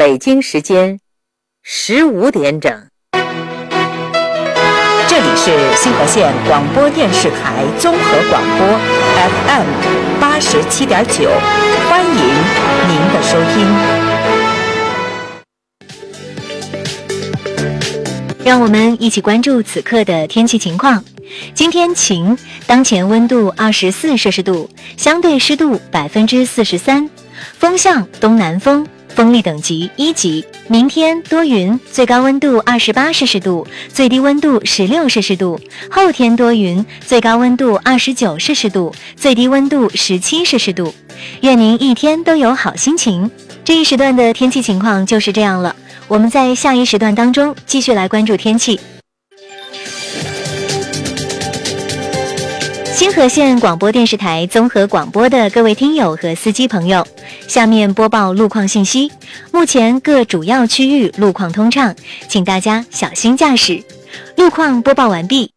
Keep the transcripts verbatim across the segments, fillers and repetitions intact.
北京时间十五点整。 这里是新河县广播电视台综合广播 F M 八十七点九，欢迎您的收听。 让我们一起关注此刻的天气情况。今天晴，当前温度二十四摄氏度，相对湿度百分之四十三，风向东南风，风力等级一级。明天多云，最高温度二十八摄氏度，最低温度十六摄氏度。后天多云，最高温度二十九摄氏度，最低温度十七摄氏度。愿您一天都有好心情。这一时段的天气情况就是这样了，我们在下一时段当中继续来关注天气。新河县广播电视台综合广播的各位听友和司机朋友，下面播报路况信息。目前各主要区域路况通畅，请大家小心驾驶。路况播报完毕。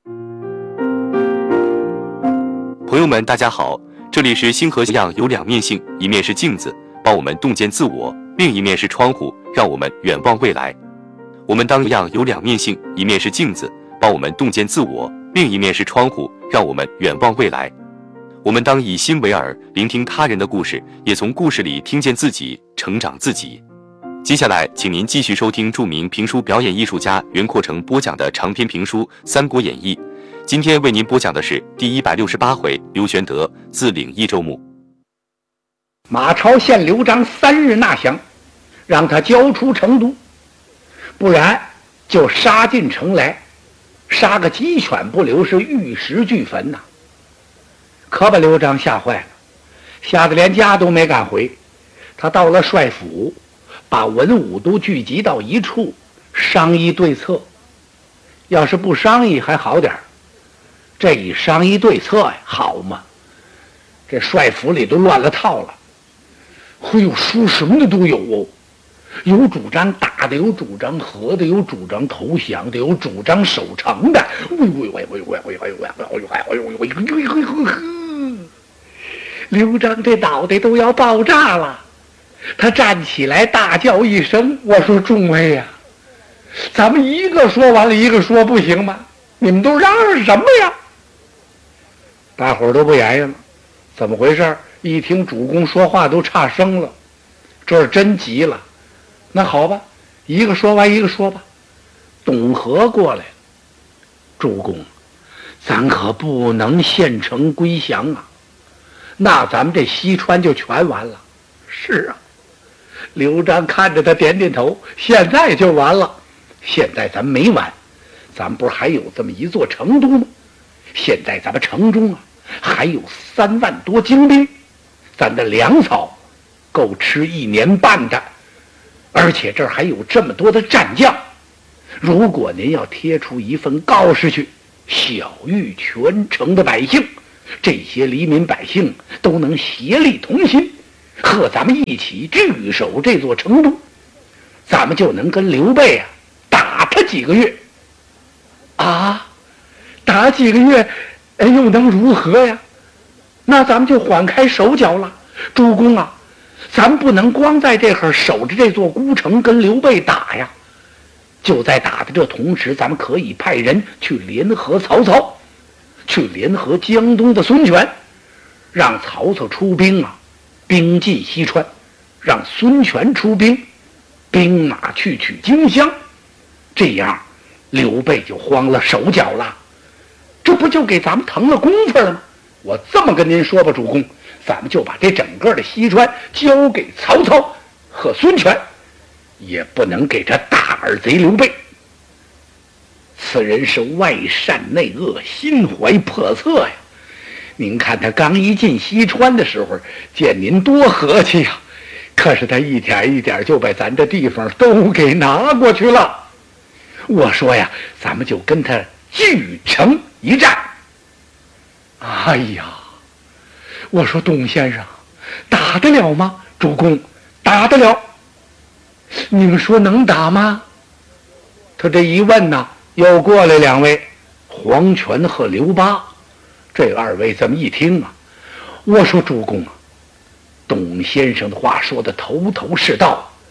朋友们大家好，这里是新河样有两面性，一面是镜子，帮我们洞见自我，另一面是窗户，让我们远望未来。我们当一样有两面性，一面是镜子，帮我们洞见自我，另一面是窗户，让我们远望未来。我们当以心为耳，聆听他人的故事，也从故事里听见自己，成长自己。接下来请您继续收听著名评书表演艺术家袁阔成播讲的长篇评书《三国演义》。今天为您播讲的是第一百六十八回，刘玄德自领益州牧。 马超限刘璋三日纳降，让他交出成都，不然就杀进城来，杀个鸡犬不留，是玉石俱焚呐、啊！可把刘璋吓坏了，吓得连家都没敢回。他到了帅府，把文武都聚集到一处，商议对策。要是不商议还好点，这一商议对策呀，好嘛，这帅府里都乱了套了。哎呦，说什么的都有哦，有主张打的，有主张和的，有主张投降的，有主张守城的。喂喂喂喂喂喂喂喂喂喂喂喂喂！刘璋这脑袋都要爆炸了，他站起来大叫一声：“我说众位呀，咱们一个说完了，一个说不行吗？你们都嚷嚷什么呀？”大伙儿都不言语了，怎么回事？一听主公说话都差声了，这是真急了。那好吧，一个说完一个说吧。董和过来了，主公，咱可不能献城归降啊，那咱们这西川就全完了。是啊，刘璋看着他点点头，现在就完了。现在咱没完，咱们不是还有这么一座成都吗？现在咱们城中啊还有三万多精兵，咱的粮草够吃一年半的，而且这儿还有这么多的战将。如果您要贴出一份告示去，晓谕全城的百姓，这些黎民百姓都能协力同心，和咱们一起据守这座成都，咱们就能跟刘备啊打他几个月。啊，打几个月又能如何呀？那咱们就缓开手脚了。主公啊，咱不能光在这会儿守着这座孤城跟刘备打呀，就在打的这同时，咱们可以派人去联合曹操，去联合江东的孙权，让曹操出兵啊，兵进西川，让孙权出兵，兵马去取荆襄，这样刘备就慌了手脚了，这不就给咱们腾了功夫了吗？我这么跟您说吧，主公，咱们就把这整个的西川交给曹操和孙权，也不能给这大耳贼刘备。此人是外善内恶，心怀叵测呀。您看他刚一进西川的时候，见您多和气呀，可是他一点一点就把咱这地方都给拿过去了。我说呀，咱们就跟他据城一战。哎呀，我说董先生，打得了吗？主公，打得了。你们说能打吗？他这一问呢，又过来两位，黄权和刘巴。这二位这么一听啊，我说主公啊，董先生的话说的头头是道，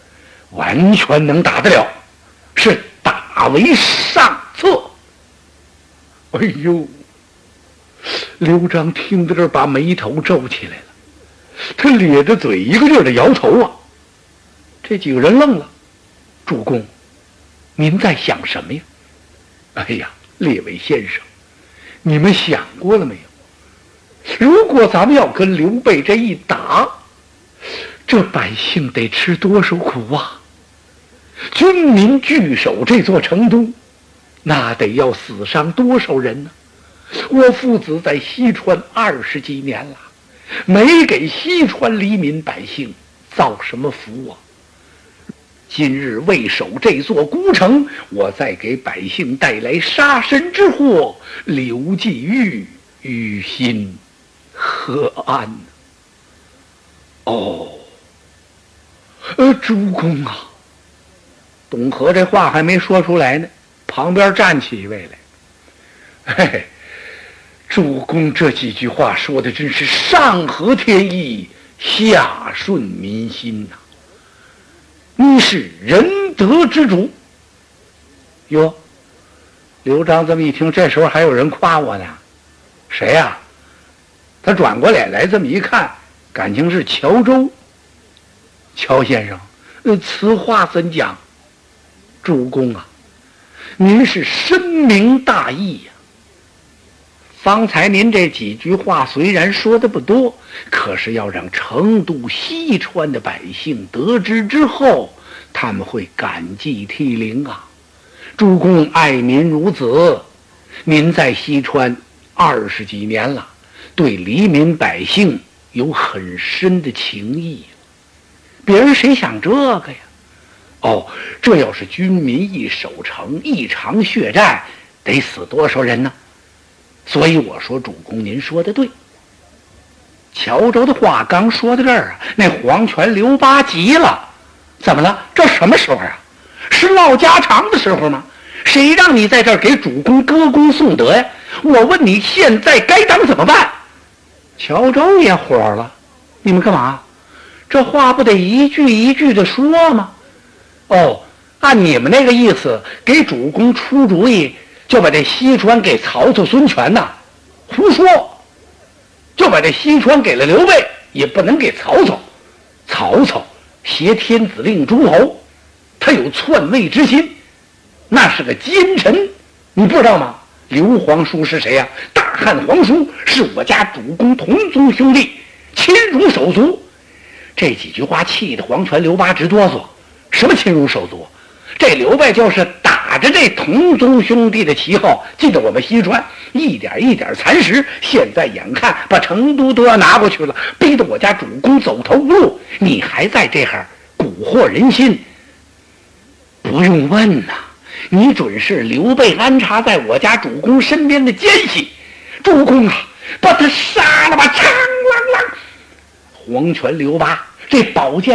完全能打得了，是大为上策。哎呦，刘璋听到这儿，把眉头皱起来了，他咧着嘴一个劲儿的摇头啊。这几个人愣了。主公，您在想什么呀？哎呀，列位先生，你们想过了没有？如果咱们要跟刘备这一打，这百姓得吃多少苦啊！军民聚守这座成都，那得要死伤多少人呢？我父子在西川二十几年了，没给西川黎民百姓造什么福啊！今日为守这座孤城，我再给百姓带来杀身之祸，刘季玉于心何安呢？哦，呃，主公啊，董和这话还没说出来呢，旁边站起一位来。嘿嘿，主公这几句话说的真是上合天意，下顺民心呐、啊！你是仁德之主。哟，刘璋这么一听，这时候还有人夸我呢。谁呀、啊？他转过脸来，这么一看，感情是乔州。乔先生，呃，此话怎讲？主公啊，您是深明大义呀、啊。方才您这几句话虽然说的不多，可是要让成都西川的百姓得知之后，他们会感激涕零啊。主公爱民如子，您在西川二十几年了，对黎民百姓有很深的情谊，别人谁想这个呀？哦，这要是军民一守城，一场血战，得死多少人呢？所以我说，主公您说的对。乔州的话刚说到这儿啊，那黄权刘巴急了，怎么了？这什么时候啊？是唠家常的时候吗？谁让你在这儿给主公歌功颂德呀？我问你，现在该当怎么办？乔州也火了，你们干嘛？这话不得一句一句的说吗？哦，按你们那个意思，给主公出主意，就把这西川给曹操、孙权呐？胡说！就把这西川给了刘备，也不能给曹操。曹操挟天子令诸侯，他有篡位之心，那是个奸臣，你不知道吗？刘皇叔是谁呀、啊？大汉皇叔是我家主公同宗兄弟，亲如手足。这几句话气得黄权刘巴直哆嗦。什么亲如手足？这刘备就是打着这同宗兄弟的旗号进到我们西川，一点一点蚕食，现在眼看把成都都要拿过去了，逼得我家主公走投无路，你还在这儿蛊惑人心？不用问呐、啊，你准是刘备安插在我家主公身边的奸细。主公啊，把他杀了吧！嘡啷啷，黄权刘巴这宝剑